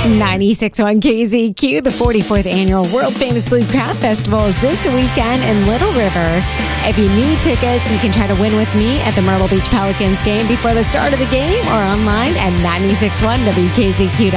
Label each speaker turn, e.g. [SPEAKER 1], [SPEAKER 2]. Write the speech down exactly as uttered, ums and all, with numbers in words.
[SPEAKER 1] ninety-six point one K Z Q, the forty-fourth annual World Famous Blue Craft Festival is this weekend in Little River. If you need tickets, you can try to win with me at the Myrtle Beach Pelicans game before the start of the game or online at nine six one W K Z Q.